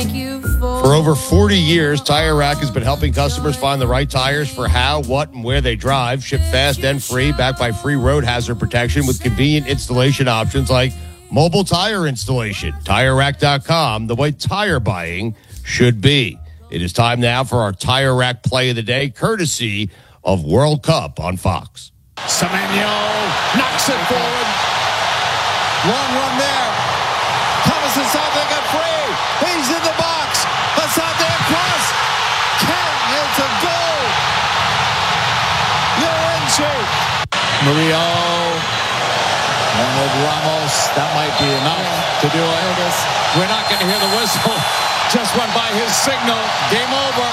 For over 40 years, Tire Rack has been helping customers find the right tires for how, what, and where they drive. Shipped fast and free, backed by free road hazard protection with convenient installation options like mobile tire installation. TireRack.com, the way tire buying should be. It is time now for our Tire Rack Play of the Day, courtesy of World Cup on Fox. Semenyo knocks it forward. Long run there. Thomas Asante got free. He's in the box. Asante across. Can't. It's a goal. Llorente. Murillo. And with Ramos, that might be enough to do it. We're not going to hear the whistle. Just went by his signal. Game over.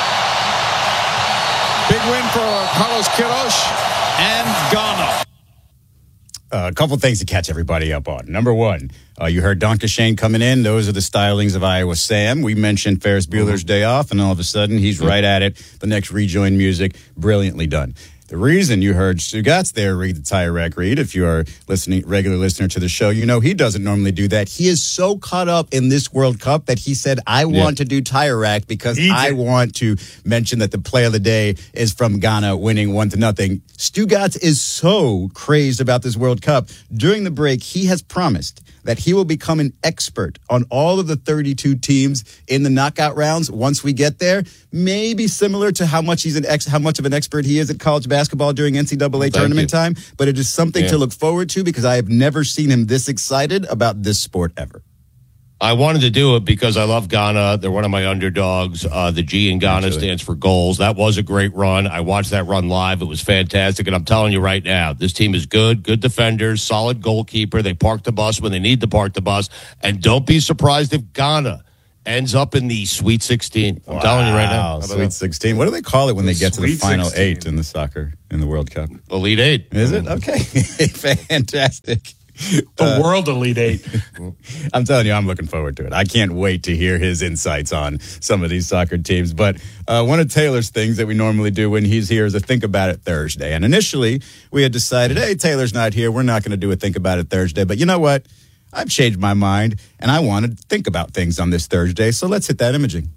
Big win for Carlos Queiroz and Ghana. A couple things to catch everybody up on. Number one, you heard Donkey Shane coming in. Those are the stylings of Iowa Sam. We mentioned Ferris Bueller's Day Off, and all of a sudden, he's right at it. The next rejoin music, brilliantly done. The reason you heard Stugatz there read the Tire Rack read, if you are regular listener to the show, you know he doesn't normally do that. He is so caught up in this World Cup that he said, I want to do Tire Rack because I want to mention that the play of the day is from Ghana winning 1-0. Stugatz is so crazed about this World Cup. During the break, he has promised that he will become an expert on all of the 32 teams in the knockout rounds once we get there. Maybe similar to how much of an expert he is at college basketball during NCAA tournament time. But it is something to look forward to because I have never seen him this excited about this sport ever. I wanted to do it because I love Ghana. They're one of my underdogs. The G in Ghana stands for goals. That was a great run. I watched that run live. It was fantastic. And I'm telling you right now, this team is good defenders, solid goalkeeper. They park the bus when they need to park the bus. And don't be surprised if Ghana ends up in the Sweet 16. I'm telling you right now. Sweet 16. What do they call it when they get to the final 16? 8 in the World Cup? Elite 8. Is it? Okay. Fantastic. The World Elite 8. I'm telling you, I'm looking forward to it. I can't wait to hear his insights on some of these soccer teams. But one of Taylor's things that we normally do when he's here is a Think About It Thursday. And initially, we had decided, hey, Taylor's not here. We're not going to do a Think About It Thursday. But you know what? I've changed my mind, and I want to think about things on this Thursday. So let's hit that imaging.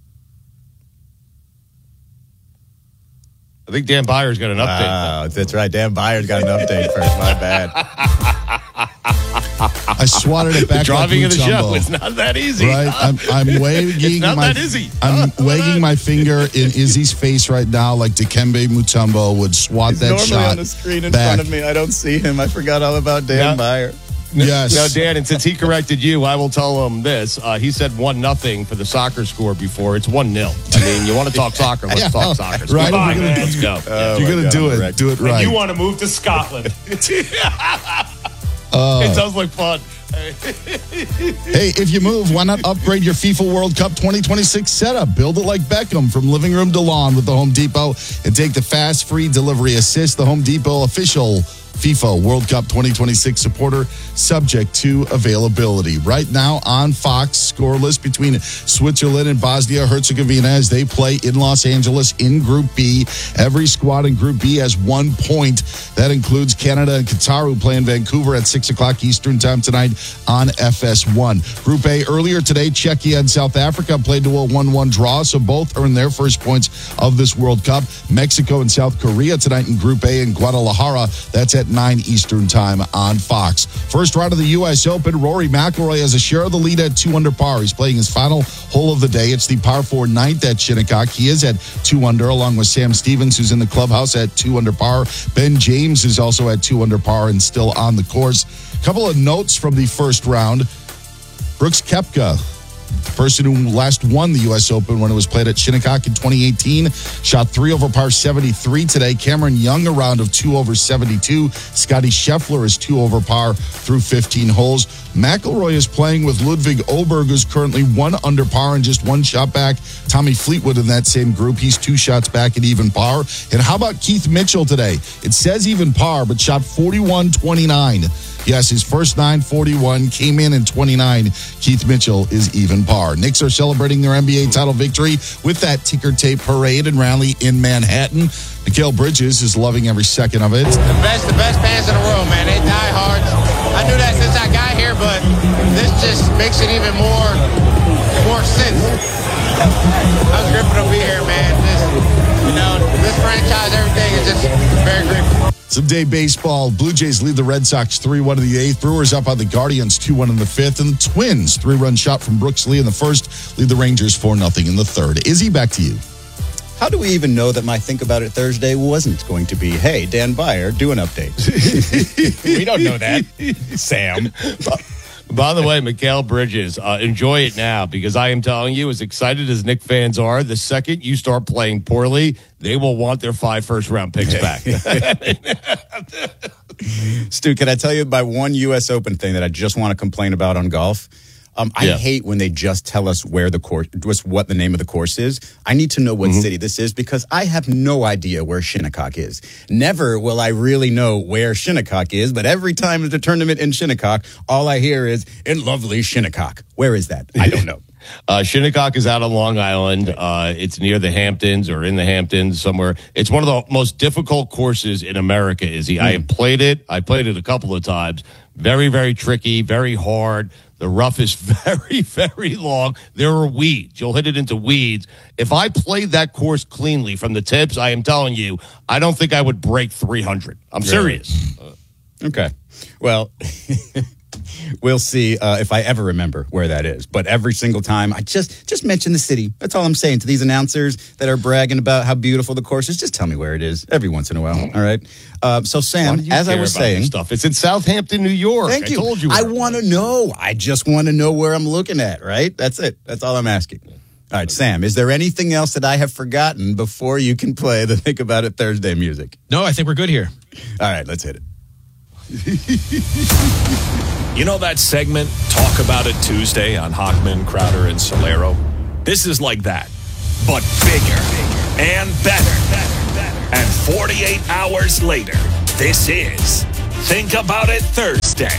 I think Dan Byer's got an update. That's right. Dan Byer's got an update first. My bad. I swatted it back. The driving of the show is not that easy. Right? I'm wagging it's not that easy. I'm wagging my finger in Izzy's face right now like Dikembe Mutombo would swat He's that normally shot on the screen in back. front of me. I don't see him. I forgot all about Dan Byer. Yes. Now, Dan, and since he corrected you, I will tell him this. He said 1-0 for the soccer score before. It's 1-0. I mean, you want to talk soccer? Let's talk soccer. Right? Let's go. You're going to do it. Do it right. And you want to move to Scotland. It does look fun. Hey, if you move, why not upgrade your FIFA World Cup 2026 setup? Build it like Beckham from living room to lawn with the Home Depot and take the fast, free delivery assist. The Home Depot official FIFA World Cup 2026 supporter, subject to availability. Right now on Fox, scoreless between Switzerland and Bosnia-Herzegovina as they play in Los Angeles in Group B. Every squad in Group B has 1 point. That includes Canada and Qatar, who play in Vancouver at 6 o'clock Eastern time tonight on FS1. Group A earlier today, Czechia and South Africa played to a 1-1 draw, so both earned their first points of this World Cup. Mexico and South Korea tonight in Group A in Guadalajara. That's at 9 Eastern time on Fox. First round of the U.S. Open, Rory McIlroy has a share of the lead at 2 under par. He's playing his final hole of the day. It's the par 4 ninth at Shinnecock. He is at 2 under, along with Sam Stevens, who's in the clubhouse at 2 under par. Ben James is also at 2 under par and still on the course. A couple of notes from the first round. Brooks Koepka, the person who last won the U.S. Open when it was played at Shinnecock in 2018, shot 3 over par 73 today. Cameron Young, a round of 2 over 72. Scotty Scheffler is 2 over par through 15 holes. McIlroy is playing with Ludwig Oberg, who's currently 1 under par and just 1 shot back. Tommy Fleetwood in that same group. He's 2 shots back at even par. And how about Keith Mitchell today? It says even par, but shot 41-29. Yes, his first 9-41 came in 29. Keith Mitchell is even par. Knicks are celebrating their NBA title victory with that ticker tape parade and rally in Manhattan. Mikal Bridges is loving every second of it. The best fans in the world, man. They die hard. I knew that since I got here, but this just makes it even more sick. Some day baseball. Blue Jays lead the Red Sox 3-1 in the 8th. Brewers up on the Guardians 2-1 in the 5th. And the Twins, 3-run shot from Brooks Lee in the 1st, lead the Rangers 4-0 in the 3rd. Izzy, back to you. How do we even know that my Think About It Thursday wasn't going to be, hey, Dan Byer, do an update? We don't know that, Sam. By the way, Mikal Bridges, enjoy it now, because I am telling you, as excited as Knicks fans are, the second you start playing poorly, they will want their 5 first-round picks back. Stu, can I tell you my one U.S. Open thing that I just want to complain about on golf? I hate when they just tell us where the course, just what the name of the course is. I need to know what city this is, because I have no idea where Shinnecock is. Never will I really know where Shinnecock is, but every time there's a tournament in Shinnecock, all I hear is, in lovely Shinnecock. Where is that? I don't know. Shinnecock is out on Long Island. It's near the Hamptons or in the Hamptons somewhere. It's one of the most difficult courses in America, Izzy. I have played it. I played it a couple of times. Very, very tricky, very hard. The rough is very, very long. There are weeds. You'll hit it into weeds. If I played that course cleanly from the tips, I am telling you, I don't think I would break 300. I'm serious. Okay. Well, we'll see if I ever remember where that is. But every single time, I just mention the city. That's all I'm saying to these announcers that are bragging about how beautiful the course is. Just tell me where it is every once in a while. All right. So, Sam, as I was saying, stuff. It's in Southampton, New York. Thank you. I told you. I want to know. I just want to know where I'm looking at. Right. That's it. That's all I'm asking. All right, Sam, is there anything else that I have forgotten before you can play the Think About It Thursday music? No, I think we're good here. All right, let's hit it. You know that segment, Talk About It Tuesday on Hochman, Crowder, and Solero? This is like that, but bigger and better. And 48 hours later, this is Think About It Thursday.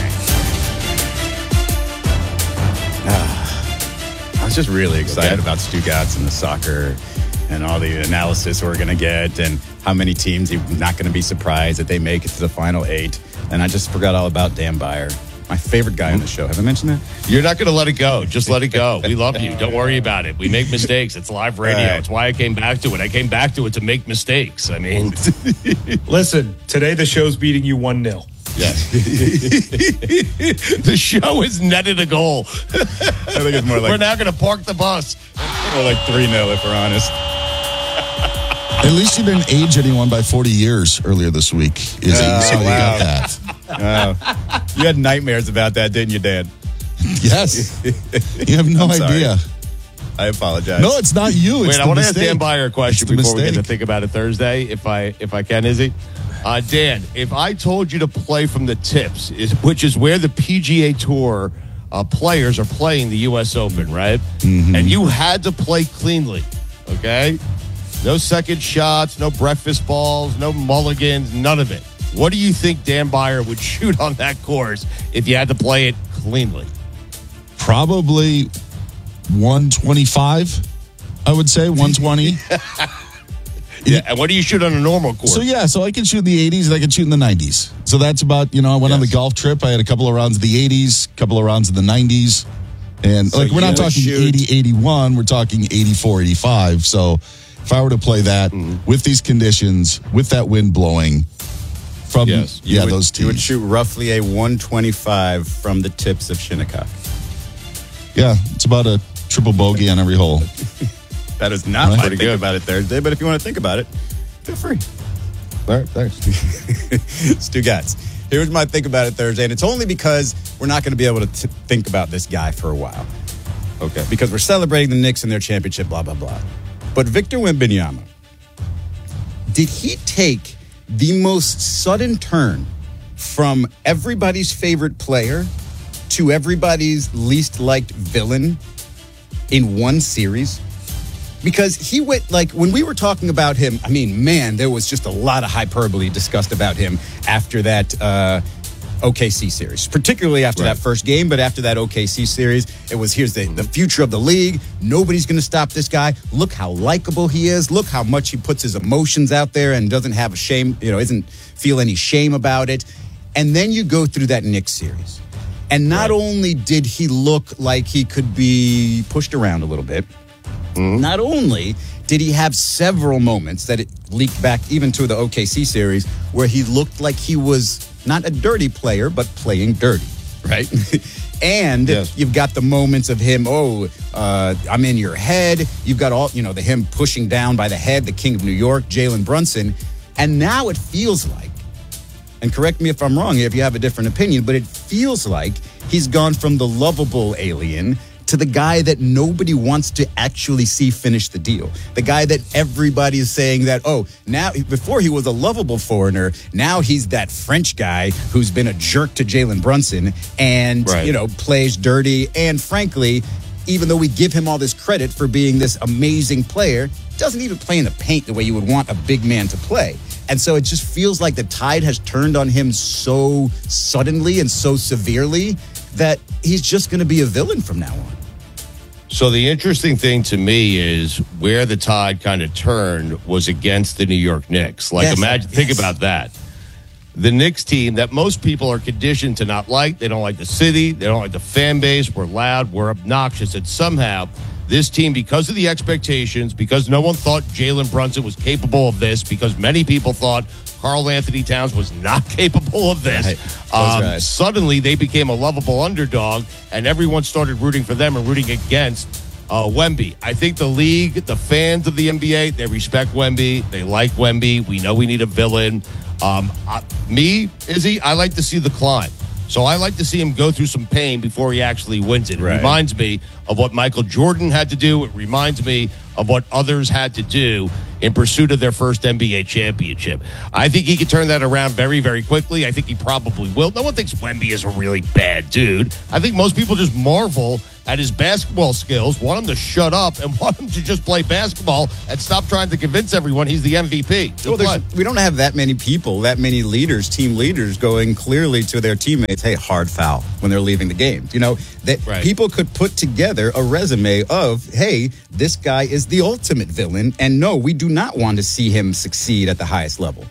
I was just really excited about Stugatz and the soccer and all the analysis we're going to get and how many teams you're not going to be surprised that they make it to the final 8. And I just forgot all about Dan Byer, my favorite guy on the show. Have I mentioned that? You're not going to let it go. Just let it go. We love you. Don't worry about it. We make mistakes. It's live radio. Right. It's why I came back to it. I came back to it to make mistakes. I mean, Listen, today the show's beating you 1-0. yes. The show has netted a goal. I think it's more We're like, now going to park the bus. more like 3-0 if we're honest. At least you didn't age anyone by 40 years earlier this week, Izzy. So you got that. You had nightmares about that, didn't you, Dan? Yes. You have no I'm sorry. idea. I apologize. No, it's not you. It's Wait, I the want to ask mistake. Dan Byer a question It's the before we get to mistake. Think About It Thursday, if I can, Izzy. Dan, if I told you to play from the tips, which is where the PGA Tour players are playing the U.S. Open, right? Mm-hmm. And you had to play cleanly, okay? No second shots, no breakfast balls, no mulligans, none of it. What do you think Dan Byer would shoot on that course if you had to play it cleanly? Probably 125, I would say, 120. Yeah, and what do you shoot on a normal course? So I can shoot in the 80s and I can shoot in the 90s. So that's about, I went on the golf trip. I had a couple of rounds in the 80s, a couple of rounds in the 90s. And So we're not you would talking shoot- 80, 81. We're talking 84, 85. So if I were to play that with these conditions, with that wind blowing from Yes. those tees. You would shoot roughly a 125 from the tips of Shinnecock. Yeah, it's about a triple bogey on every hole. That is not Right. my Pretty Think good. About It Thursday, but if you want to think about it, feel free. All right, thanks. Stugatz. Here's my Think About It Thursday, and it's only because we're not going to be able to think about this guy for a while. Okay. Because we're celebrating the Knicks and their championship, blah, blah, blah. But Victor Wembanyama, did he take the most sudden turn from everybody's favorite player to everybody's least liked villain in one series? Because he went, when we were talking about him, I mean, man, there was just a lot of hyperbole discussed about him after that OKC series, particularly after that first game. But after that OKC series, it was, here's the future of the league. Nobody's going to stop this guy. Look how likable he is. Look how much he puts his emotions out there and doesn't have a shame, doesn't feel any shame about it. And then you go through that Knicks series. And not only did he look like he could be pushed around a little bit, Not only did he have several moments that it leaked back even to the OKC series where he looked like he was not a dirty player, but playing dirty, right? And you've got the moments of him, I'm in your head. You've got all, the him pushing down by the head, the king of New York, Jalen Brunson. And now it feels like, and correct me if I'm wrong if you have a different opinion, but it feels like he's gone from the lovable alien to the guy that nobody wants to actually see finish the deal. The guy that everybody is saying that, now, before he was a lovable foreigner, now he's that French guy who's been a jerk to Jalen Brunson and, plays dirty. And frankly, even though we give him all this credit for being this amazing player, doesn't even play in the paint the way you would want a big man to play. And so it just feels like the tide has turned on him so suddenly and so severely that he's just going to be a villain from now on. So the interesting thing to me is where the tide kind of turned was against the New York Knicks. Think about that. The Knicks team that most people are conditioned to not like. They don't like the city. They don't like the fan base. We're loud. We're obnoxious. And somehow this team, because of the expectations, because no one thought Jalen Brunson was capable of this, because many people thought Karl Anthony Towns was not capable of this. Suddenly, they became a lovable underdog, and everyone started rooting for them and rooting against Wemby. I think the league, the fans of the NBA, they respect Wemby. They like Wemby. We know we need a villain. Izzy, I like to see the climb. So I like to see him go through some pain before he actually wins it. It reminds me of what Michael Jordan had to do. It reminds me of what others had to do in pursuit of their first NBA championship. I think he could turn that around very, very quickly. I think he probably will. No one thinks Wemby is a really bad dude. I think most people just marvel at his basketball skills, want him to shut up and want him to just play basketball and stop trying to convince everyone he's the MVP. We don't have that many people, that many leaders, team leaders going clearly to their teammates, hey, hard foul when they're leaving the game. People could put together a resume of, hey, this guy is the ultimate villain, and no, we do not want to see him succeed at the highest level.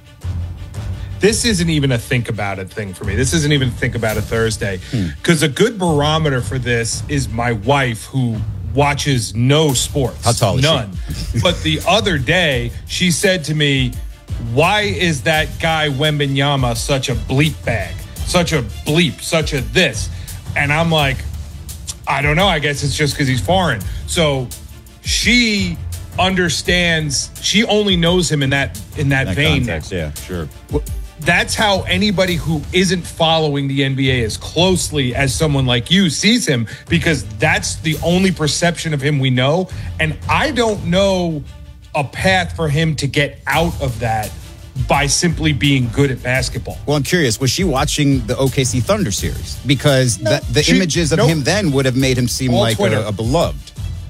This isn't even a think about it thing for me. This isn't even think about it Thursday. Because a good barometer for this is my wife, who watches no sports. How tall is None. But the other day, she said to me, why is that guy Wembanyama such a bleep bag? Such a bleep, such a this? And I'm like, I don't know. I guess it's just because he's foreign. So she understands. She only knows him in that vein. Context, yeah, sure. That's how anybody who isn't following the NBA as closely as someone like you sees him, because that's the only perception of him we know. And I don't know a path for him to get out of that by simply being good at basketball. Well, I'm curious, was she watching the OKC Thunder series? Because the images of him then would have made him seem like a beloved.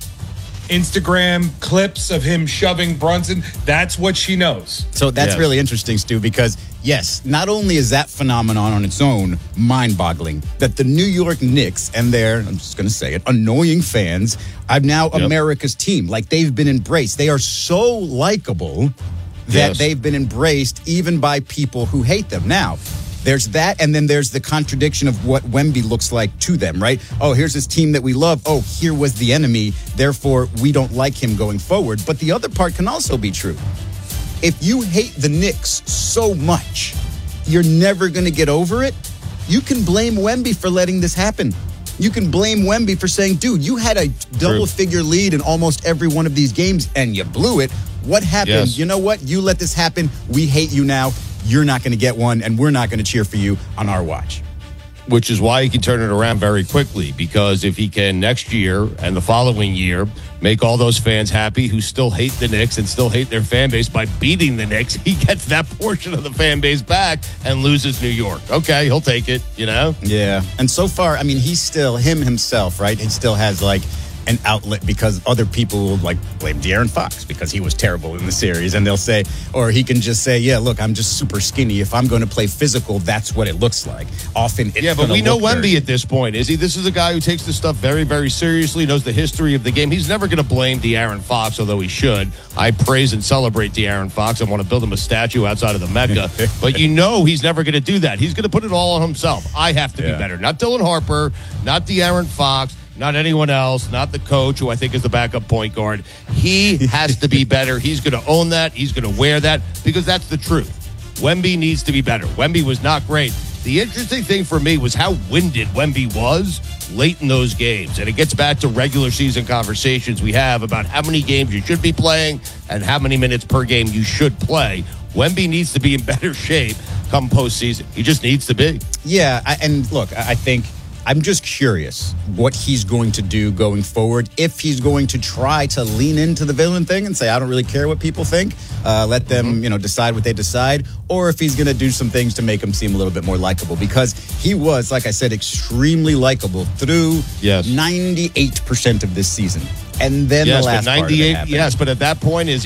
Instagram clips of him shoving Brunson, that's what she knows. So that's really interesting, Stu, because yes, not only is that phenomenon on its own mind-boggling, that the New York Knicks and their, I'm just going to say it, annoying fans are now America's team. Like, they've been embraced. They are so likable that they've been embraced even by people who hate them. Now, there's that, and then there's the contradiction of what Wemby looks like to them, right? Oh, here's this team that we love. Oh, here was the enemy. Therefore, we don't like him going forward. But the other part can also be true. If you hate the Knicks so much, you're never going to get over it. You can blame Wemby for letting this happen. You can blame Wemby for saying, dude, you had a double-figure lead in almost every one of these games, and you blew it. What happened? Yes. You know what? You let this happen. We hate you now. You're not going to get one, and we're not going to cheer for you on our watch. Which is why he can turn it around very quickly, because if he can next year and the following year make all those fans happy who still hate the Knicks and still hate their fan base by beating the Knicks, he gets that portion of the fan base back and loses New York. Okay, he'll take it, Yeah, and so far, I mean, he's still himself, right? He still has, an outlet, because other people will blame De'Aaron Fox because he was terrible in the series, and they'll say, or he can just say, yeah, look, I'm just super skinny. If I'm going to play physical, that's what it looks like. Often it's but we know Wemby dirty. at this point, is he? This is a guy who takes this stuff very, very seriously, knows the history of the game. He's never going to blame De'Aaron Fox, although he should. I praise and celebrate De'Aaron Fox. I want to build him a statue outside of the Mecca. But he's never going to do that. He's going to put it all on himself. I have to be better. Not Dylan Harper, not De'Aaron Fox. not anyone else, not the coach, who I think is the backup point guard. He has to be better. He's going to own that. He's going to wear that because that's the truth. Wemby needs to be better. Wemby was not great. The interesting thing for me was how winded Wemby was late in those games. And it gets back to regular season conversations we have about how many games you should be playing and how many minutes per game you should play. Wemby needs to be in better shape come postseason. He just needs to be. Yeah, and look, I think I'm just curious what he's going to do going forward. If he's going to try to lean into the villain thing and say, I don't really care what people think, let them, decide what they decide, or if he's going to do some things to make him seem a little bit more likable, because he was, like I said, extremely likable through 98% of this season. And then the last part of it happened. Yes, but at that point, is he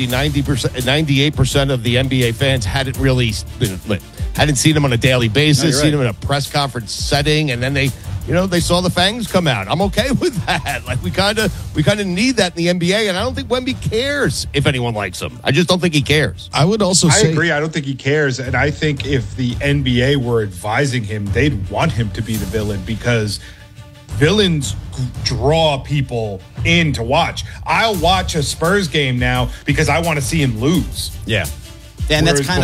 98% of the NBA fans hadn't seen him on a daily basis, seen him in a press conference setting, and then they saw the fangs come out. I'm okay with that. Like we kind of need that in the NBA, and I don't think Wemby cares if anyone likes him. I just don't think he cares. I would also say, I agree. I don't think he cares, and I think if the NBA were advising him, they'd want him to be the villain because villains draw people in to watch. I'll watch a Spurs game now because I want to see him lose. Yeah, and whereas that's kind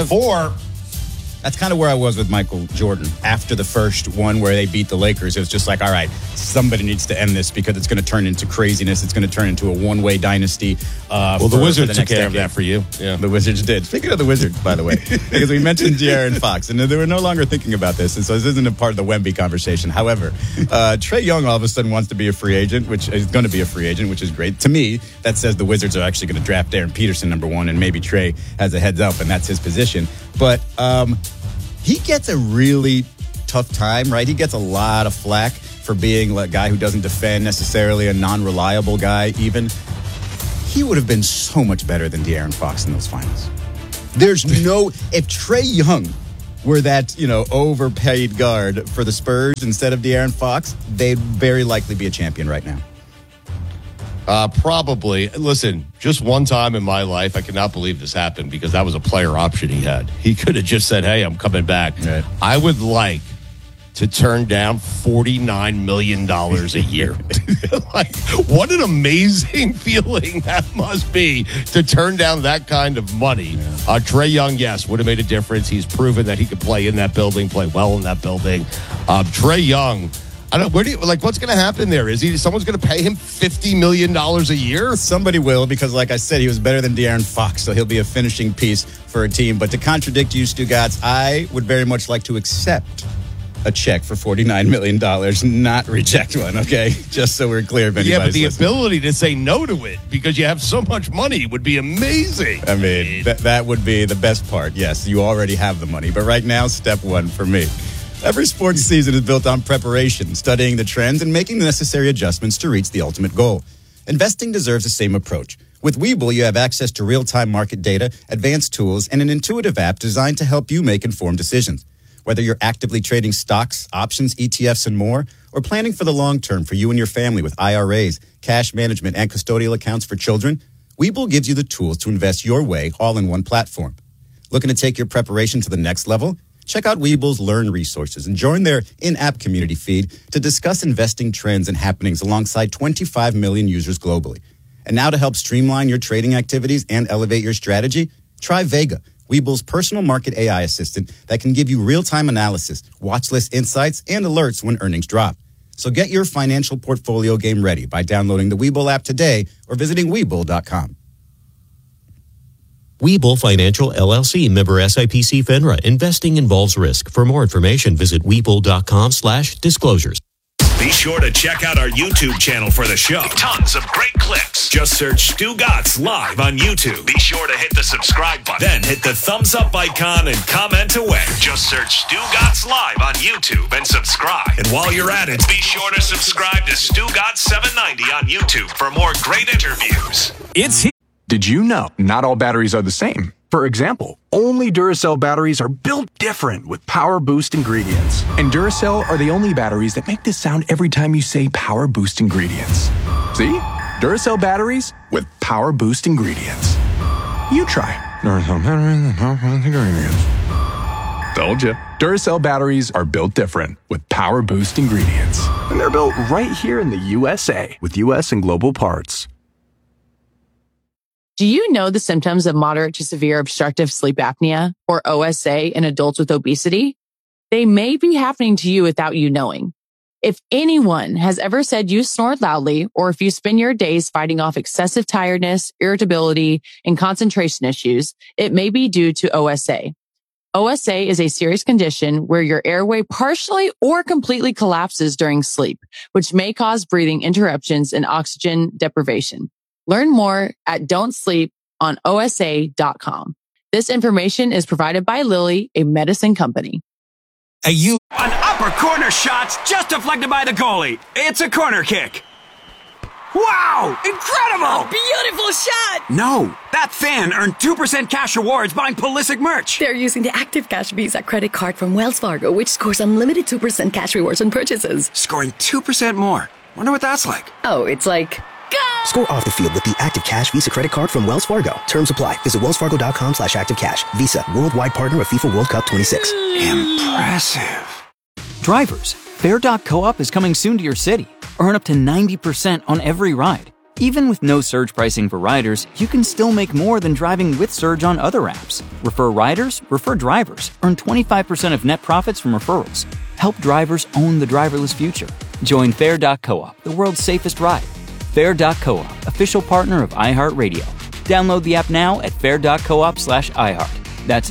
of where I was with Michael Jordan after the first one where they beat the Lakers. It was just like, all right, somebody needs to end this because it's going to turn into craziness. It's going to turn into a one-way dynasty. The Wizards took care of that for you. Yeah, the Wizards did. Speaking of the Wizards, by the way, because we mentioned De'Aaron Fox, and they were no longer thinking about this, and so this isn't a part of the Wemby conversation. However, Trae Young all of a sudden wants to be a free agent, which is going to be a free agent, which is great. To me, that says the Wizards are actually going to draft Darren Peterson number one, and maybe Trae has a heads up, and that's his position. But he gets a really tough time, right? He gets a lot of flack for being a guy who doesn't defend necessarily, a non-reliable guy even. He would have been so much better than De'Aaron Fox in those finals. If Trae Young were that, overpaid guard for the Spurs instead of De'Aaron Fox, they'd very likely be a champion right now. Probably. Listen, just one time in my life, I cannot believe this happened because that was a player option he had. He could have just said, hey, I'm coming back. Right. I would like to turn down $49 million a year. Like, what an amazing feeling that must be to turn down that kind of money. Yeah. Trae Young, yes, would have made a difference. He's proven that he could play in that building, play well in that building. Trae Young, what's going to happen there? Someone's going to pay him $50 million a year? Somebody will, because like I said, he was better than De'Aaron Fox, so he'll be a finishing piece for a team. But to contradict you, Stugotz, I would very much like to accept a check for $49 million, not reject one, okay? Just so we're clear if anybody's but the listening. ability to say no to it because you have so much money would be amazing. I mean, that would be the best part. Yes, you already have the money. But right now, step one for me. Every sports season is built on preparation, studying the trends, and making the necessary adjustments to reach the ultimate goal. Investing deserves the same approach. With Webull, you have access to real-time market data, advanced tools, and an intuitive app designed to help you make informed decisions. Whether you're actively trading stocks, options, ETFs, and more, or planning for the long term for you and your family with IRAs, cash management, and custodial accounts for children, Webull gives you the tools to invest your way all in one platform. Looking to take your preparation to the next level? Check out Webull's Learn resources and join their in-app community feed to discuss investing trends and happenings alongside 25 million users globally. And now to help streamline your trading activities and elevate your strategy, try Vega, Webull's personal market AI assistant that can give you real-time analysis, watch list insights, and alerts when earnings drop. So get your financial portfolio game ready by downloading the Webull app today or visiting Webull.com. Webull Financial LLC, member SIPC FINRA. Investing involves risk. For more information, visit Webull.com/disclosures. Be sure to check out our YouTube channel for the show. Tons of great clips. Just search Stugotz Live on YouTube. Be sure to hit the subscribe button. Then hit the thumbs up icon and comment away. Just search Stugotz Live on YouTube and subscribe. And while you're at it, be sure to subscribe to Stugotz 790 on YouTube for more great interviews. Did you know not all batteries are the same? For example, only Duracell batteries are built different with Power Boost ingredients. And Duracell are the only batteries that make this sound every time you say Power Boost ingredients. See? Duracell batteries with Power Boost ingredients. You try. Duracell batteries with Power Boost ingredients. Told you. Duracell batteries are built different with Power Boost ingredients. And they're built right here in the USA with U.S. and Global Parts. Do you know the symptoms of moderate to severe obstructive sleep apnea, or OSA, in adults with obesity? They may be happening to you without you knowing. If anyone has ever said you snore loudly, or if you spend your days fighting off excessive tiredness, irritability, and concentration issues, it may be due to OSA. OSA is a serious condition where your airway partially or completely collapses during sleep, which may cause breathing interruptions and oxygen deprivation. Learn more at don'tsleeponosa.com. This information is provided by Lilly, a medicine company. An upper corner shot's just deflected by the goalie. It's a corner kick. Wow! Incredible! Beautiful shot! No, that fan earned 2% cash rewards buying Pulisic merch. They're using the Active Cash Visa credit card from Wells Fargo, which scores unlimited 2% cash rewards on purchases. Scoring 2% more. Wonder what that's like. Oh, it's like... Go! Score off the field with the Active Cash Visa credit card from Wells Fargo. Terms apply. Visit wellsfargo.com/activecash. Visa, worldwide partner of FIFA World Cup 26. Impressive. Drivers, Fair.coop is coming soon to your city. Earn up to 90% on every ride. Even with no surge pricing for riders, you can still make more than driving with Surge on other apps. Refer riders, refer drivers. Earn 25% of net profits from referrals. Help drivers own the driverless future. Join Fair.coop, the world's safest ride. Fair.coop, official partner of iHeartRadio. Download the app now at fair.coop/iHeart. That's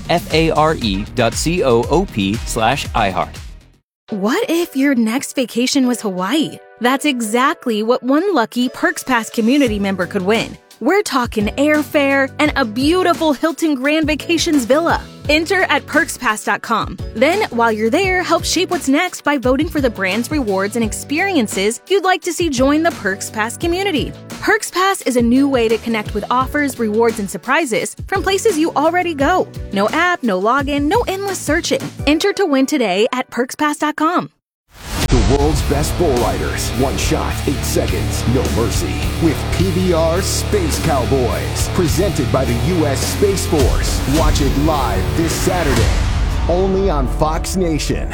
FARE.coop/iHeart. What if your next vacation was Hawaii? That's exactly what one lucky Perks Pass community member could win. We're talking airfare and a beautiful Hilton Grand Vacations villa. Enter at perkspass.com. Then, while you're there, help shape what's next by voting for the brands, rewards, and experiences you'd like to see join the Perks Pass community. Perks Pass is a new way to connect with offers, rewards, and surprises from places you already go. No app, no login, no endless searching. Enter to win today at perkspass.com. The world's best bull riders. One shot, 8 seconds, no mercy. With PBR Space Cowboys. Presented by the U.S. Space Force. Watch it live this Saturday. Only on Fox Nation.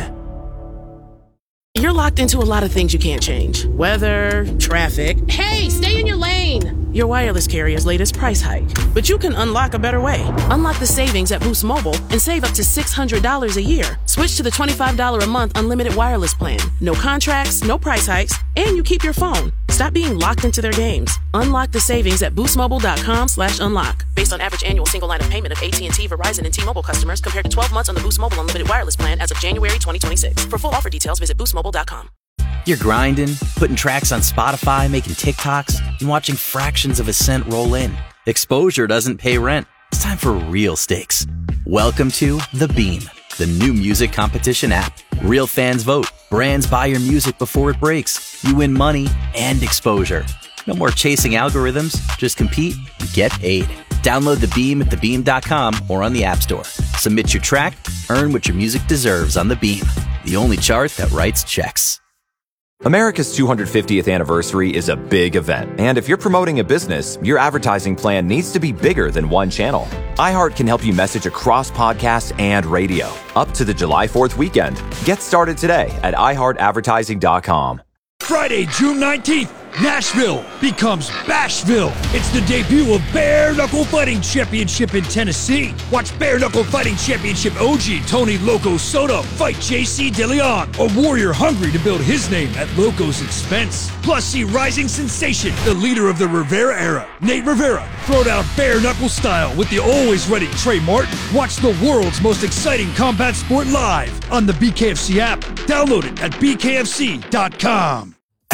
You're locked into a lot of things you can't change. Weather, traffic. Hey, stay in your lane! Your wireless carrier's latest price hike. But you can unlock a better way. Unlock the savings at Boost Mobile and save up to $600 a year. Switch to the $25 a month unlimited wireless plan. No contracts, no price hikes, and you keep your phone. Stop being locked into their games. Unlock the savings at boostmobile.com/unlock. Based on average annual single line of payment of AT&T, Verizon, and T-Mobile customers compared to 12 months on the Boost Mobile unlimited wireless plan as of January 2026. For full offer details, visit boostmobile.com. You're grinding, putting tracks on Spotify, making TikToks, and watching fractions of a cent roll in. Exposure doesn't pay rent. It's time for real stakes. Welcome to The Beam, the new music competition app. Real fans vote. Brands buy your music before it breaks. You win money and exposure. No more chasing algorithms. Just compete and get paid. Download The Beam at thebeam.com or on the App Store. Submit your track, earn what your music deserves on The Beam, the only chart that writes checks. America's 250th anniversary is a big event, and if you're promoting a business, your advertising plan needs to be bigger than one channel. iHeart can help you message across podcast and radio, up to the July 4th weekend. Get started today at iHeartAdvertising.com. Friday, June 19th, Nashville becomes Bashville. It's the debut of Bare Knuckle Fighting Championship in Tennessee. Watch Bare Knuckle Fighting Championship OG Tony Loco Soto fight JC DeLeon, a warrior hungry to build his name at Loco's expense. Plus, see rising sensation, the leader of the Rivera era, Nate Rivera, throw down bare knuckle style with the always ready Trey Martin. Watch the world's most exciting combat sport live on the BKFC app. Download it at bkfc.com.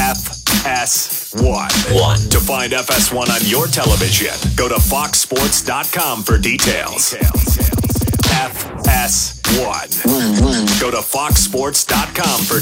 FS1. To find FS1 on your television, go to foxsports.com for details. FS1. Go to foxsports.com for